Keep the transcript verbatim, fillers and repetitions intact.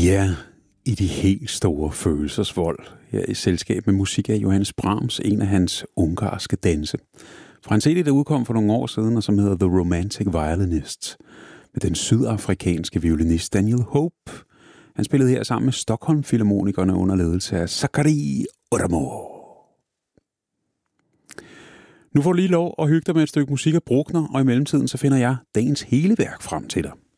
Vi er i de helt store følelsesvold her i selskab med musik af Johannes Brahms, en af hans ungarske danse. Fra en C D, der udkom for nogle år siden, og som hedder The Romantic Violinist, med den sydafrikanske violinist Daniel Hope. Han spillede her sammen med Stockholm Filharmonikerne under ledelse af Sakari Oramo. Nu får du lige lov at hygge dig med et stykke musik af Bruckner, og i mellemtiden så finder jeg dagens hele værk frem til dig.